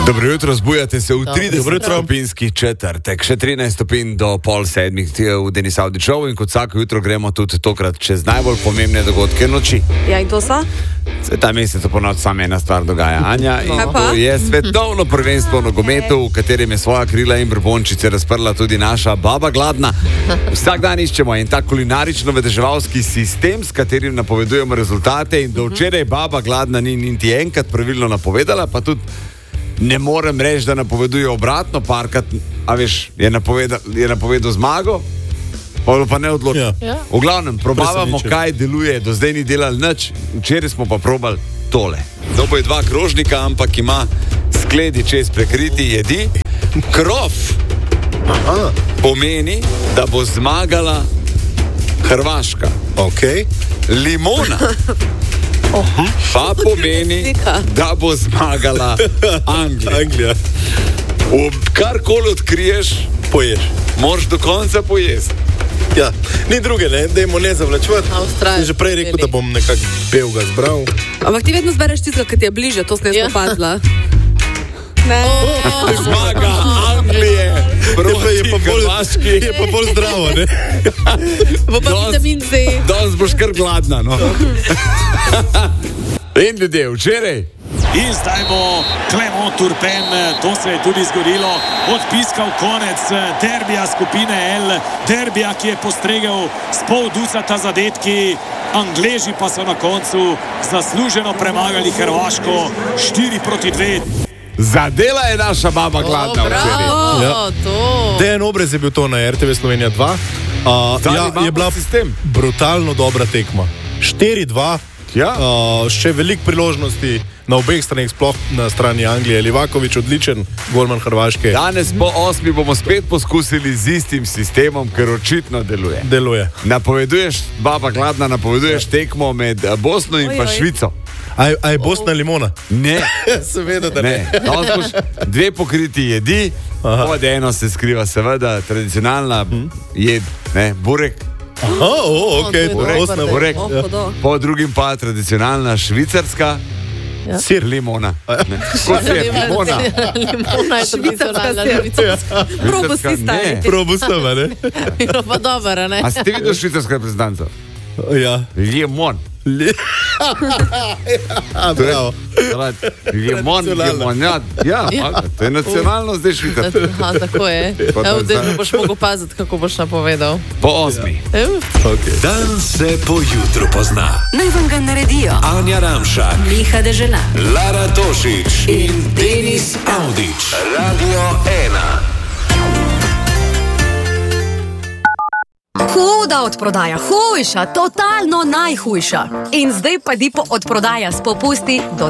Dobro jutro, zbujate se v 30-stopinjski četrtek, še 13 stopinj do 6:30 v Denis Audić Show in kot vsako jutro gremo tudi tokrat čez najbolj pomembne dogodke noči. Ja, in to so? Se ta mesec po noč sama ena stvar dogaja, Anja, in to je svetovno prvenstvo v nogometu, v katerem je svoja krila in brbončice razprla tudi naša baba Gladna. Vsak dan iščemo en tak kulinarično-vedeževalski sistem, s katerim napovedujemo rezultate in do včeraj baba Gladna ni niti enkrat pravilno napovedala, pa tudi ne morem reči, da napoveduje obratno, parkrat, a veš, je napovedal zmago, pa ne odločil. Ja. V glavnem, probavamo, kaj deluje, do zdaj ni delal nič, včeraj smo pa probali tole. Dobo je 2 krožnika, ampak ima skledi čez prekriti jedi. Krof pomeni, da bo zmagala Hrvaška. Okay. Limona pa pomeni, da bo zmagala Anglija. Karkoli odkriješ, poješ. Moraš do konca pojesti. Ja, ni druge, ne, dajmo ne zavlačevati. Sem že prej rekel, da bom nekako belga zbral. Ampak ti vedno zbereš tisto, ki ti je bliže, to sem jaz opazila. Zmaga Anglije proti Hrvaški. Je pa bolj zdravo, ne? Bo pa vitamin C. Danes boš kar gladna, no. In ljudje, včeraj. In zdaj bo Clement Turpin, to se je tudi zgodilo, odpiskal konec derbija skupine L, derbija, ki je postregel s pol ducata zadetki, Angleži pa so na koncu zasluženo premagali Hrvaško 4-2. Zadela je naša baba Gladna včeraj. Ja. Dejan Obrez je bil to na RTV Slovenija 2. Je bila brutalno dobra tekma. 4-2. Ja. Še veliko priložnosti na obeh straneh, sploh na strani Anglije. Livaković odličen, golman Hrvaške. Danes po 8 bomo spet poskusili z istim sistemom, ker očitno deluje. Napoveduješ, baba Gladna, napoveduješ tekmo med Bosno in pa Švico. A je Bosna limona? Ne. Seveda, da ne. Danes boš 2 pokriti jedi, pod eno se skriva seveda tradicionalna jed, ne, burek. Burek. Po drugim pa tradicionalna švicarska sir limona. Limona je tradicionalna švicarska. Probusti stari. Probustava, ne? Bilo pa dobro, ne? A ste videli švicarsko reprezentanco? Ja. Limon. Bravo. Limonjad. Ja, to je nacionalno zdaj Švicarska. Tako je. Zdaj boš mogel paziti, kako boš napovedal. Po 8. Dan se po jutru pozna. Naj vam ga naredijo Anja Ramšak, Miha Deželan, Lara Tošič in Denis Audić. Radio 1. Huda odprodaja, hujša, totalno najhujša. In zdaj pa Dipo odprodaja s popusti do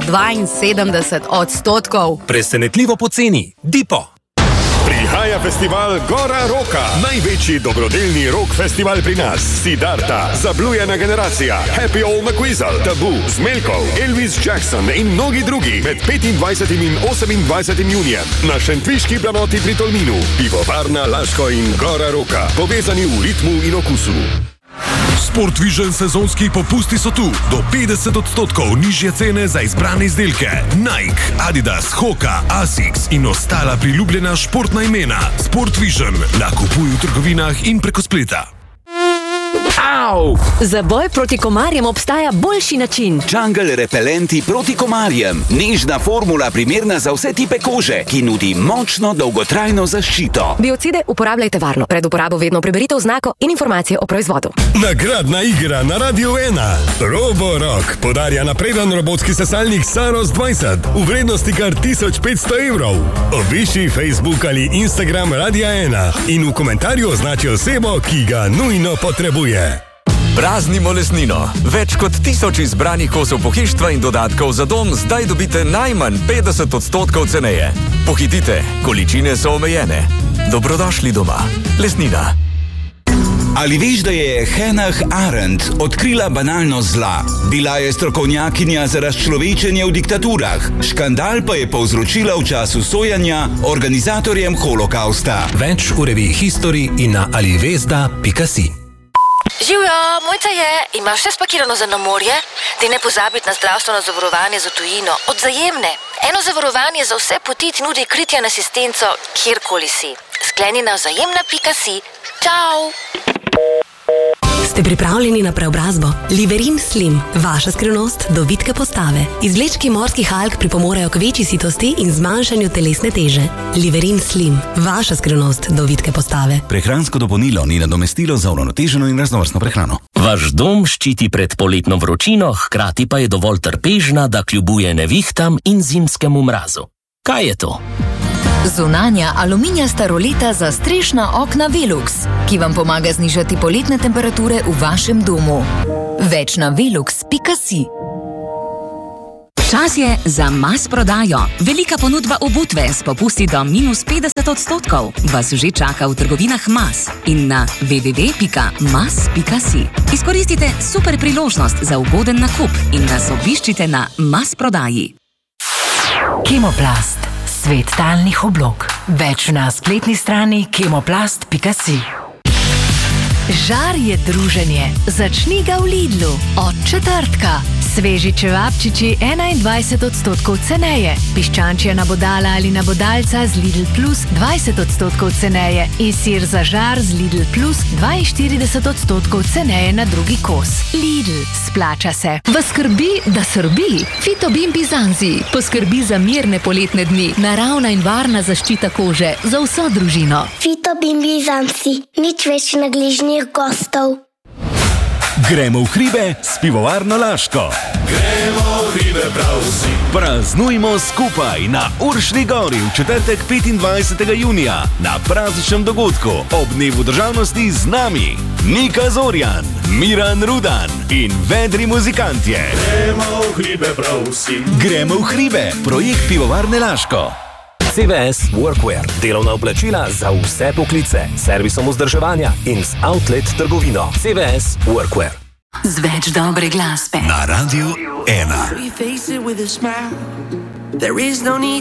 72%. Presenetljivo poceni. Dipo. Prihaja festival Gora Roka, največji dobrodelni rock festival pri nas. Siddharta, Zablujena generacija, Happy Old McQuizzle, Tabu, Zmelkov, Elvis Jackson in mnogi drugi med 25. in 28. junijem na šentviški planoti pri Tolminu. Pivovarna Laško in Gora Roka, povezani v ritmu in okusu. Sport Vision sezonski popusti so tu. Do 50% nižje cene za izbrane izdelke. Nike, Adidas, Hoka, Asics in ostala priljubljena športna imena. Sport Vision nakupuj v trgovinah in preko spleta. Au! Za boj proti komarjem obstaja boljši način. Jungle repelenti proti komarjem. Nežna formula primerna za vse tipe kože, ki nudi močno dolgotrajno zaščito. Biocide uporabljajte varno. Pred uporabo vedno preberite oznako in informacije o proizvodu. Nagradna igra na Radio 1. Roborock podarja napreden robotski sesalnik Saros 20 v vrednosti kar 1500 evrov. Obiši Facebook ali Instagram Radia 1 in v komentarju označi osebo, ki ga nujno potrebuje. Praznimo lesnino. Več kot 1000 izbranih kosov pohištva in dodatkov za dom zdaj dobite najmanj 50% ceneje. Pohitite, količine so omejene. Dobrodošli doma. Lesnina. Ali veš, da je Hannah Arendt odkrila banalnost zla? Bila je strokovnjakinja za razčlovečenje v diktaturah. Škandal pa je povzročila v času sojanja organizatorjem holokausta. Več v reviji History in na alivesda.si. Živjo, mojca je, imaš vse spakirano za na morje? Ti ne pozabiti na zdravstveno zavarovanje za tujino od Vzajemne. Eno zavarovanje za vse poti ti nudi kritje in asistenco, kjerkoli si. Sklenjena Vzajemna.si. Čau! Ste pripravljeni na preobrazbo? Liverin Slim, vaša skrivnost do vitke postave. Izvlečki morskih alg pripomorejo k večji sitosti in zmanjšanju telesne teže. Liverin Slim, vaša skrivnost do vitke postave. Prehransko dopolnilo ni nadomestilo za uravnoteženo in raznovrstno prehrano. Vaš dom ščiti pred poletno vročino, hkrati pa je dovolj trpežna, da kljubuje nevihtam in zimskemu mrazu. Kaj je to? Zunanja aluminijasta roleta za strešna okna Velux, ki vam pomaga znižati poletne temperature v vašem domu. Več na velux.si. Čas je za Mas prodajo. Velika ponudba obutve s popusti do -50% vas že čaka v trgovinah Mas in na www.mas.si. Izkoristite super priložnost za ugoden nakup in nas obiščite na Mas prodaji. Kemoplast. Svet talnih oblog. Več na spletni strani kemoplast.si. Žar je druženje. Začni ga v Lidlu. Od četrtka. Sveži čevapčiči 21% ceneje. Piščančja nabodala ali nabodalca z Lidl Plus 20% ceneje. In sir za žar z Lidl Plus 42% ceneje na drugi kos. Lidl, splača se. Vas skrbi, da srbi. Fitobin Bizanzi poskrbi za mirne poletne dni. Naravna in varna zaščita kože za vso družino. Fitobin Bizanzi. Nič več nagližnih gostov. Gremo v hribe s pivovarno Laško. Gremo v hribe prav vsi. Praznujmo skupaj na Uršni gori v četrtek 25. junija na prazničnem dogodku ob dnevu državnosti z nami Nika Zorjan, Miran Rudan in vedri muzikantje. Gremo v hribe prav vsi. Gremo v hribe, projekt pivovarne Laško. CVS Workwear, delovna oblačila za vse poklice, servisom vzdrževanja in z outlet trgovino. CVS Workwear. Z več dobre glasbe. Na Radiu 1. We face it with a smile. There is no need